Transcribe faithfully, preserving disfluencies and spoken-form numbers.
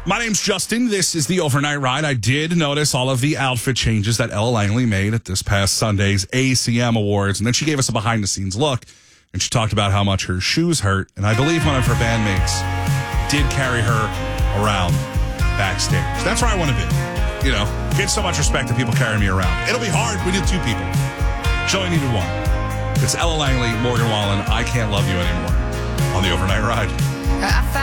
My name's Justin. This is the Overnight Ride. I did notice all of the outfit changes that Ella Langley made at this past Sunday's A C M Awards. And then she gave us a behind-the-scenes look, and she talked about how much her shoes hurt. And I believe one of her bandmates did carry her around backstage. That's where I want to be. You know, get so much respect that people carry me around. It'll be hard. We need two people. She only needed one. It's Ella Langley, Morgan Wallen. I Can't Love You Anymore on the Overnight Ride. I